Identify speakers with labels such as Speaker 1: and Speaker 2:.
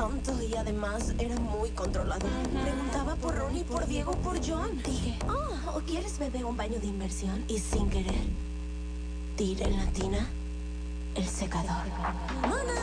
Speaker 1: tonto y además era muy controlador. Preguntaba por Ronnie, por Diego, por John. Dije, ¿o quieres bebé un baño de inmersión? Y sin querer, tiré en la tina el secador.